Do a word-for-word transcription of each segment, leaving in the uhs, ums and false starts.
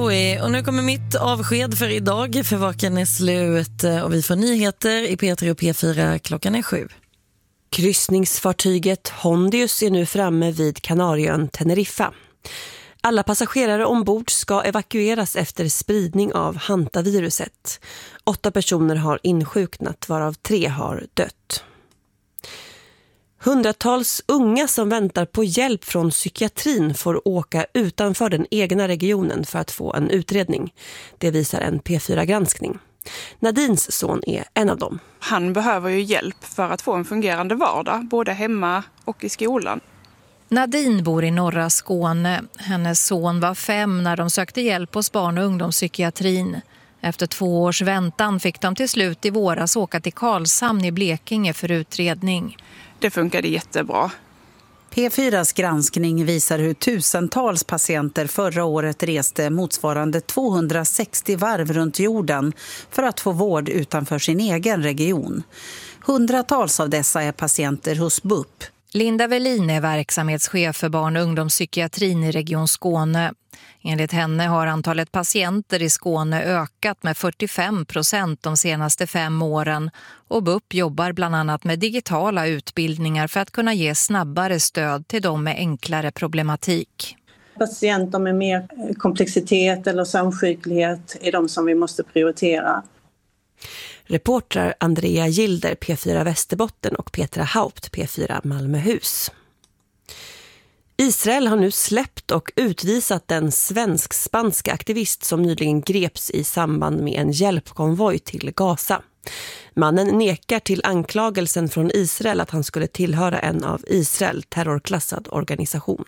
Zoe, och nu kommer mitt avsked för idag, för vaken är slut och vi får nyheter i P tre och P fyra. Klockan är sju. Kryssningsfartyget Hondius är nu framme vid Kanarieön Teneriffa. Alla passagerare ombord ska evakueras efter spridning av hantaviruset. Åtta personer har insjuknat, varav tre har dött. Hundratals unga som väntar på hjälp från psykiatrin får åka utanför den egna regionen för att få en utredning. Det visar en P fyra-granskning. Nadins son är en av dem. Han behöver ju hjälp för att få en fungerande vardag, både hemma och i skolan. Nadine bor i norra Skåne. Hennes son var fem när de sökte hjälp hos barn- och ungdomspsykiatrin. Efter två års väntan fick de till slut i våras åka till Karlshamn i Blekinge för utredning. Det funkade jättebra. P fyras granskning visar hur tusentals patienter förra året reste motsvarande tvåhundrasextio varv runt jorden för att få vård utanför sin egen region. Hundratals av dessa är patienter hos B U P. Linda Velin är verksamhetschef för barn- och ungdomspsykiatrin i Region Skåne. Enligt henne har antalet patienter i Skåne ökat med fyrtiofem procent de senaste fem åren och B U P jobbar bland annat med digitala utbildningar för att kunna ge snabbare stöd till dem med enklare problematik. Patienter med mer komplexitet eller samsjuklighet är de som vi måste prioritera. Reportrar Andrea Gilder, P fyra Västerbotten, och Petra Haupt, P fyra Malmöhus. Israel har nu släppt och utvisat den svensk-spanska aktivist som nyligen greps i samband med en hjälpkonvoj till Gaza. Mannen nekar till anklagelsen från Israel att han skulle tillhöra en av Israel terrorklassad organisation.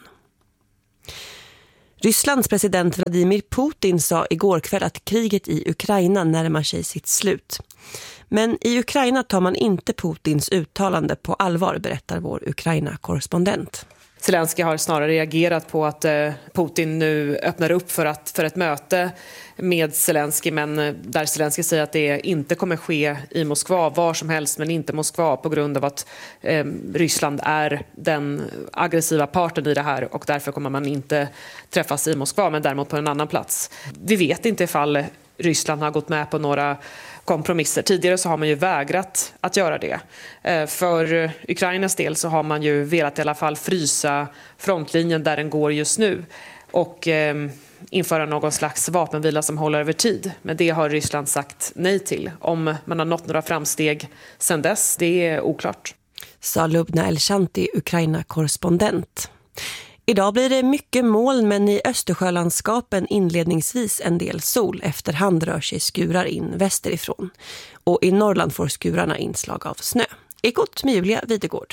Rysslands president Vladimir Putin sa igår kväll att kriget i Ukraina närmar sig sitt slut. Men i Ukraina tar man inte Putins uttalande på allvar, berättar vår Ukraina-korrespondent. Zelensky har snarare reagerat på att Putin nu öppnar upp för, att, för ett möte med Zelensky, men där Zelensky säger att det inte kommer ske i Moskva, var som helst, men inte Moskva, på grund av att eh, Ryssland är den aggressiva parten i det här och därför kommer man inte träffas i Moskva, men däremot på en annan plats. Vi vet inte ifall Ryssland har gått med på några kompromisser. Tidigare så har man ju vägrat att göra det. För Ukrainas del så har man ju velat i alla fall frysa frontlinjen där den går just nu och eh, införa någon slags vapenvila som håller över tid. Men det har Ryssland sagt nej till. Om man har nått några framsteg sedan dess, det är oklart. Sa Lubna Elshanti, Ukraina-korrespondent. Idag blir det mycket moln, men i Östersjölandskapen inledningsvis en del sol. Efterhand rör sig skurar in västerifrån. Och i Norrland får skurarna inslag av snö. Ekot med Julia Videgård.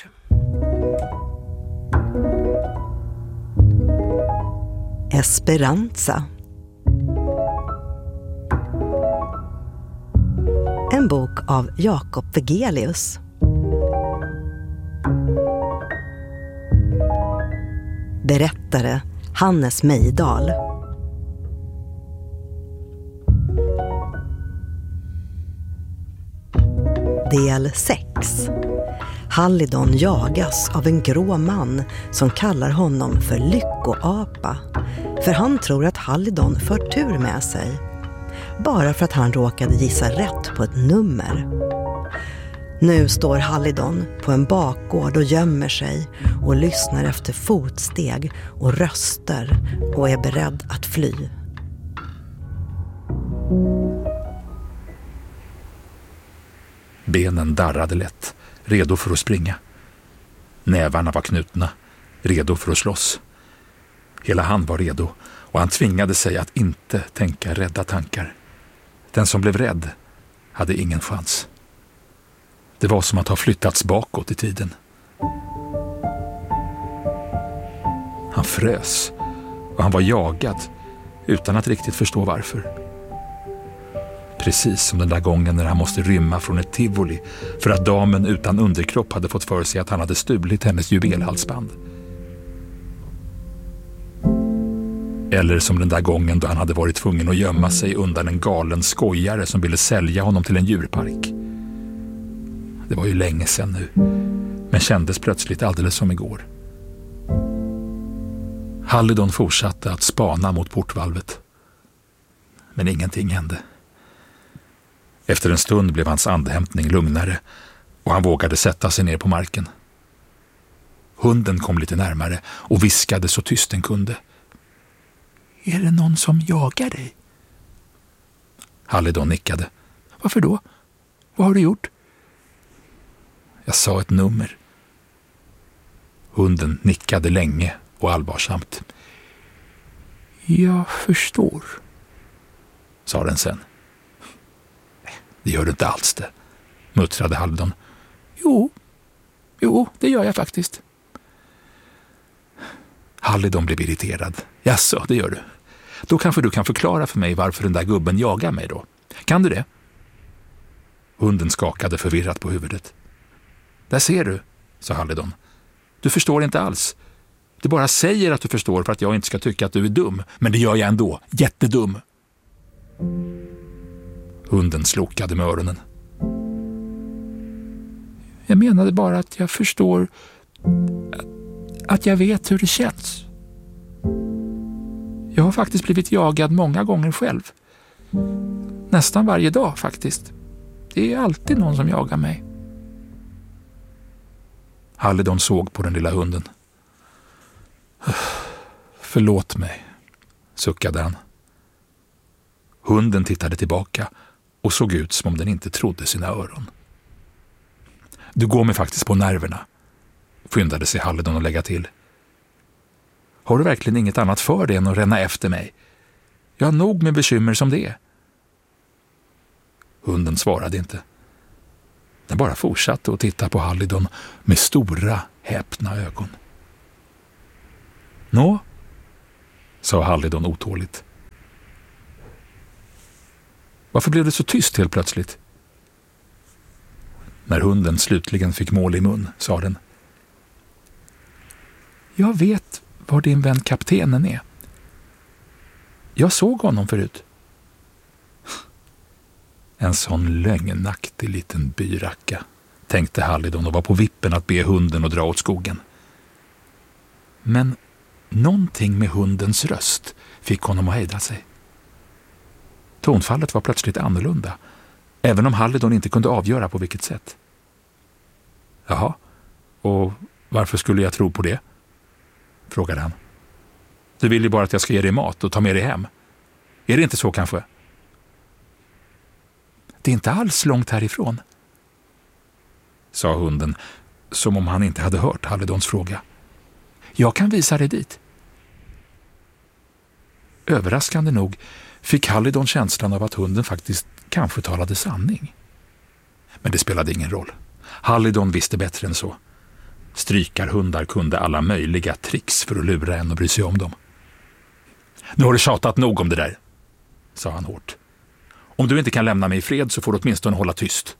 Esperanza. En bok av Jakob Vegelius. Berättare Hannes Mejdal. Del sex. Hallidon jagas av en grå man som kallar honom för lyckoapa. För han tror att Hallidon för tur med sig. Bara för att han råkade gissa rätt på ett nummer. Nu står Hallidon på en bakgård och gömmer sig och lyssnar efter fotsteg och röster och är beredd att fly. Benen darrade lätt, redo för att springa. Nävarna var knutna, redo för att slåss. Hela han var redo och han tvingade sig att inte tänka rädda tankar. Den som blev rädd hade ingen chans. Det var som att ha flyttats bakåt i tiden. Han frös och han var jagad utan att riktigt förstå varför. Precis som den där gången när han måste rymma från ett tivoli för att damen utan underkropp hade fått för sig att han hade stulit hennes juvelhalsband. Eller som den där gången då han hade varit tvungen att gömma sig undan en galen skojare som ville sälja honom till en djurpark. Det var ju länge sedan nu, men kändes plötsligt alldeles som igår. Hallidon fortsatte att spana mot portvalvet. Men ingenting hände. Efter en stund blev hans andhämtning lugnare och han vågade sätta sig ner på marken. Hunden kom lite närmare och viskade så tyst den kunde. Är det någon som jagar dig? Hallidon nickade. Varför då? Vad har du gjort? Jag sa ett nummer. Hunden nickade länge och allvarsamt. Jag förstår, sa den sen. Det gör du inte alls det, muttrade Hallidon. Jo, jo, det gör jag faktiskt. Hallidon blev irriterad. Jaså, det gör du. Då kanske du kan förklara för mig varför den där gubben jagar mig då. Kan du det? Hunden skakade förvirrat på huvudet. Där ser du, sa Hallidon. Du förstår inte alls. Du bara säger att du förstår för att jag inte ska tycka att du är dum. Men det gör jag ändå. Jättedum. Hunden slokade med öronen. Jag menade bara att jag förstår att jag vet hur det känns. Jag har faktiskt blivit jagad många gånger själv. Nästan varje dag faktiskt. Det är alltid någon som jagar mig. Hallidon såg på den lilla hunden. Förlåt mig, suckade han. Hunden tittade tillbaka och såg ut som om den inte trodde sina öron. Du går mig faktiskt på nerverna, skyndade sig Hallidon att lägga till. Har du verkligen inget annat för dig än att ränna efter mig? Jag har nog med bekymmer som det är. Hunden svarade inte. Den bara fortsatte att titta på Hallidon med stora, häpna ögon. Nå, sa Hallidon otåligt. Varför blev det så tyst helt plötsligt? När hunden slutligen fick mål i mun, sa den. Jag vet var din vän kaptenen är. Jag såg honom förut. En sån lögnaktig liten byracka, tänkte Hallidon och var på vippen att be hunden att dra åt skogen. Men någonting med hundens röst fick honom att hejda sig. Tonfallet var plötsligt annorlunda, även om Hallidon inte kunde avgöra på vilket sätt. Jaha, och varför skulle jag tro på det? Frågade han. Du vill ju bara att jag ska ge dig mat och ta med dig hem. Är det inte så kanske? Det är inte alls långt härifrån, sa hunden, som om han inte hade hört Hallidons fråga. Jag kan visa dig dit. Överraskande nog fick Hallidon känslan av att hunden faktiskt kanske talade sanning. Men det spelade ingen roll. Hallidon visste bättre än så. Strykarhundar kunde alla möjliga tricks för att lura en och bry sig om dem. Nu har du tjatat nog om det där, sa han hårt. Om du inte kan lämna mig i fred så får du åtminstone hålla tyst.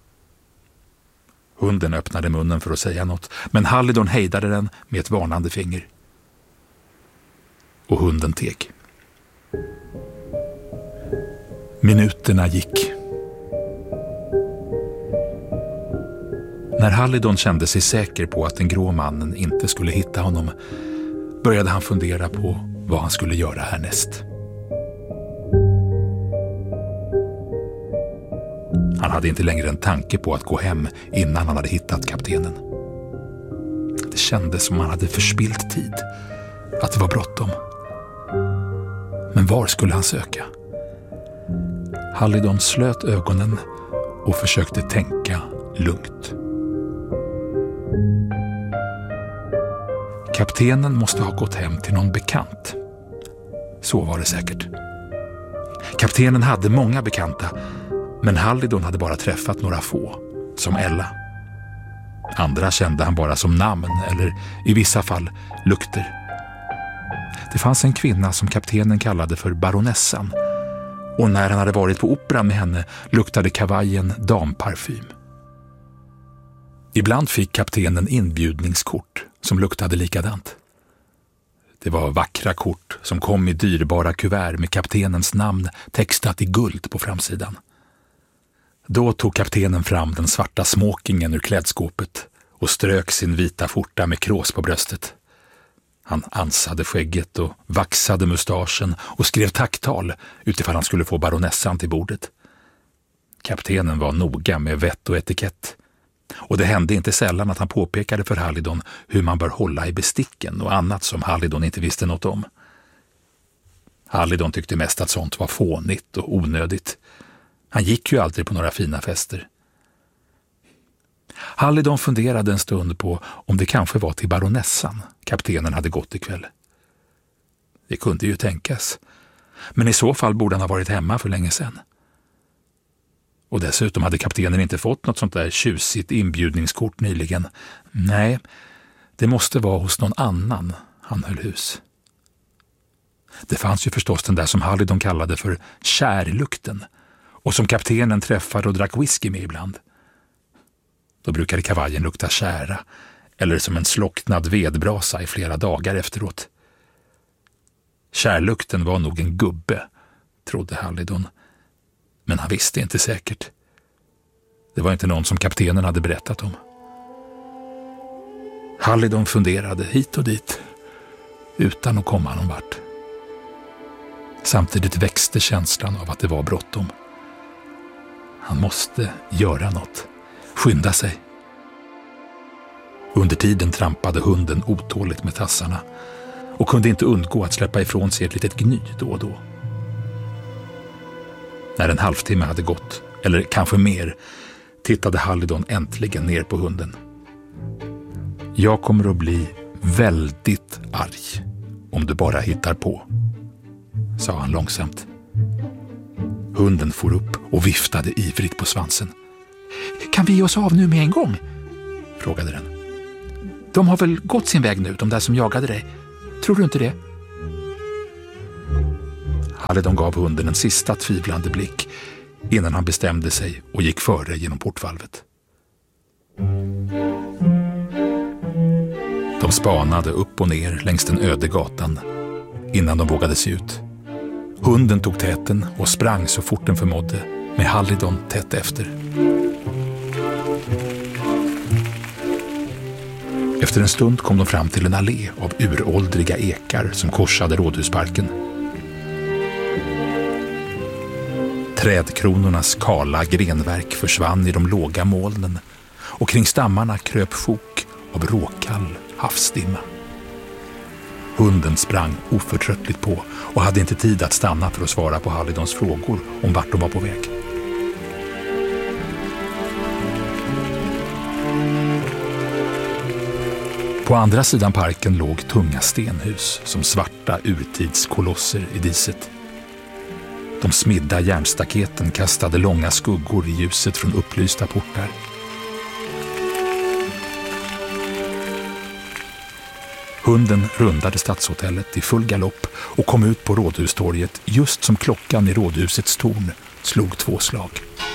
Hunden öppnade munnen för att säga något, men Hallidon hejdade den med ett varnande finger. Och hunden teg. Minuterna gick. När Hallidon kände sig säker på att den grå mannen inte skulle hitta honom började han fundera på vad han skulle göra härnäst. Han hade inte längre en tanke på att gå hem innan han hade hittat kaptenen. Det kändes som han hade förspilt tid, att det var bråttom. Men var skulle han söka? Hallidon slöt ögonen och försökte tänka lugnt. Kaptenen måste ha gått hem till någon bekant. Så var det säkert. Kaptenen hade många bekanta, men Hallidon hade bara träffat några få, som Ella. Andra kände han bara som namn eller i vissa fall lukter. Det fanns en kvinna som kaptenen kallade för baronessan, och när han hade varit på operan med henne luktade kavajen damparfym. Ibland fick kaptenen inbjudningskort som luktade likadant. Det var vackra kort som kom i dyrbara kuvert med kaptenens namn textat i guld på framsidan. Då tog kaptenen fram den svarta smokingen ur klädskåpet och strök sin vita skjorta med krås på bröstet. Han ansade skägget och vaxade mustaschen och skrev tacktal utifall han skulle få baronessan till bordet. Kaptenen var noga med vett och etikett. Och det hände inte sällan att han påpekade för Hallidon hur man bör hålla i besticken och annat som Hallidon inte visste något om. Hallidon tyckte mest att sånt var fånigt och onödigt. Han gick ju aldrig på några fina fester. Hallidon funderade en stund på om det kanske var till baronessan kaptenen hade gått ikväll. Det kunde ju tänkas. Men i så fall borde han ha varit hemma för länge sedan. Och dessutom hade kaptenen inte fått något sånt där tjusigt inbjudningskort nyligen. Nej, det måste vara hos någon annan han höll hus. Det fanns ju förstås den där som Hallidon kallade för kärlukten och som kaptenen träffade och drack whisky med ibland. Då brukade kavajen lukta kära eller som en slocknad vedbrasa i flera dagar efteråt. Kärlukten var nog en gubbe, trodde Hallidon. Men han visste inte säkert. Det var inte någon som kaptenen hade berättat om. Hallidon funderade hit och dit utan att komma någon vart. Samtidigt växte känslan av att det var bråttom. Han måste göra något. Skynda sig. Under tiden trampade hunden otåligt med tassarna och kunde inte undgå att släppa ifrån sig ett litet gny då och då. När en halvtimme hade gått, eller kanske mer, tittade Hallidon äntligen ner på hunden. Jag kommer att bli väldigt arg om du bara hittar på, sa han långsamt. Hunden for upp och viftade ivrigt på svansen. Kan vi ge oss av nu med en gång? Frågade den. De har väl gått sin väg nu, de där som jagade dig. Tror du inte det? Hallidon gav hunden en sista tvivlande blick innan han bestämde sig och gick före genom portvalvet. De spanade upp och ner längs den öde gatan innan de vågade se ut. Hunden tog täten och sprang så fort den förmådde, med Hallidon tätt efter. Efter en stund kom de fram till en allé av uråldriga ekar som korsade Rådhusparken. Trädkronornas kala grenverk försvann i de låga molnen och kring stammarna kröp sjok av råkall havsdimma. Hunden sprang oförtröttligt på och hade inte tid att stanna för att svara på Hallidons frågor om vart de var på väg. På andra sidan parken låg tunga stenhus som svarta urtidskolosser i diset. De smidda järnstaketen kastade långa skuggor i ljuset från upplysta portar. Hunden rundade stadshotellet i full galopp och kom ut på Rådhustorget just som klockan i rådhusets torn slog två slag.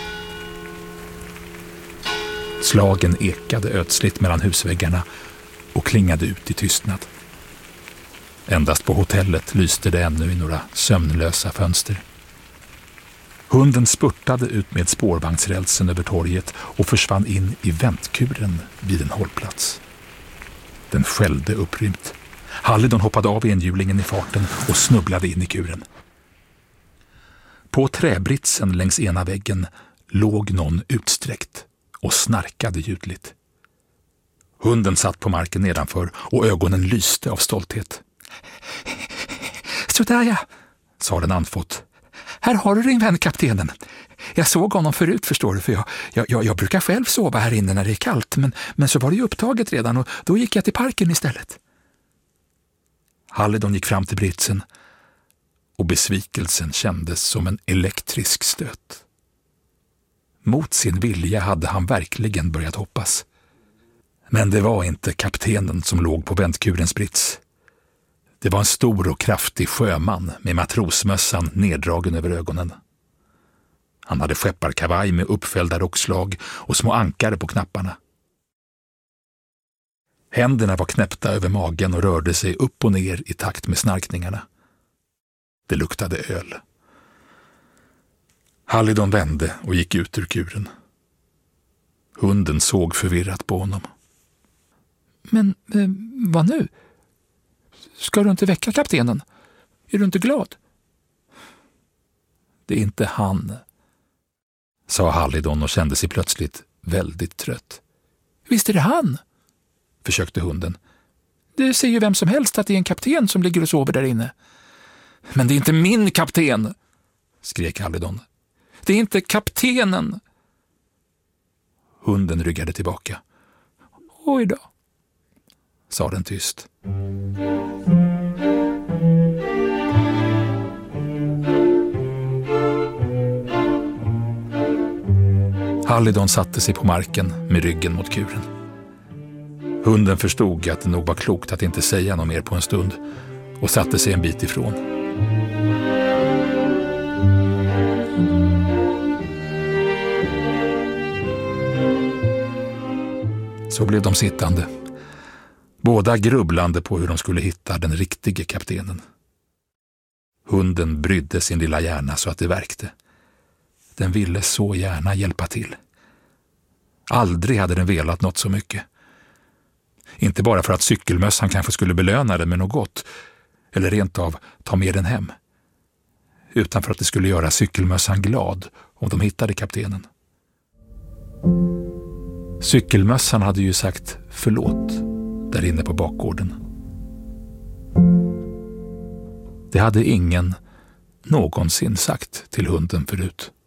Slagen ekade ödsligt mellan husväggarna och klingade ut i tystnad. Endast på hotellet lyste det ännu i några sömnlösa fönster. Hunden spurtade ut med spårvagnsrälsen över torget och försvann in i väntkuren vid en hållplats. Den skällde upprymt. Hallidon hoppade av enhjulingen i farten och snubblade in i kuren. På träbritsen längs ena väggen låg någon utsträckt och snarkade ljudligt. Hunden satt på marken nedanför och ögonen lyste av stolthet. "Sådär ja", sa den andfått. "Här har du din vän kaptenen. Jag såg honom förut, förstår du, för jag, jag, jag brukar själv sova här inne när det är kallt, men, men så var det ju upptaget redan och då gick jag till parken istället." Hallidon gick fram till britsen och besvikelsen kändes som en elektrisk stöt. Mot sin vilja hade han verkligen börjat hoppas. Men det var inte kaptenen som låg på väntkurens brits. Det var en stor och kraftig sjöman med matrosmössan neddragen över ögonen. Han hade skepparkavaj med uppfällda rockslag och små ankare på knapparna. Händerna var knäppta över magen och rörde sig upp och ner i takt med snarkningarna. Det luktade öl. Hallidon vände och gick ut ur kuren. Hunden såg förvirrat på honom. "Men eh, vad nu? Ska du inte väcka kaptenen? Är du inte glad? Det är inte han, sa Hallidon och kände sig plötsligt väldigt trött. Visst är det han, försökte hunden. Det säger ju vem som helst att det är en kapten som ligger och sover där inne. Men det är inte min kapten, skrek Hallidon. Det är inte kaptenen. Hunden ryggade tillbaka. Oj då, sa den tyst. Hallidon satte sig på marken med ryggen mot kuren. Hunden förstod att det nog var klokt att inte säga något mer på en stund och satte sig en bit ifrån. Så blev de sittande, båda grubblande på hur de skulle hitta den riktige kaptenen. Hunden brydde sin lilla hjärna så att det verkte. Den ville så gärna hjälpa till. Aldrig hade den velat något så mycket. Inte bara för att cykelmössan kanske skulle belöna den med något gott, eller rent av ta med den hem. Utan för att det skulle göra cykelmössan glad om de hittade kaptenen. Cykelmössan hade ju sagt förlåt där inne på bakgården. Det hade ingen någonsin sagt till hunden förut.